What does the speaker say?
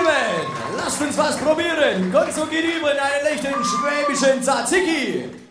Gentlemen, lasst uns was probieren. Gonzo geht über in einen echten schwäbischen Tzatziki.